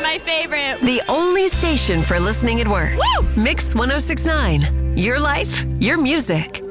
my favorite. The only station for listening at work. Woo! Mix 1069. Your life, your music.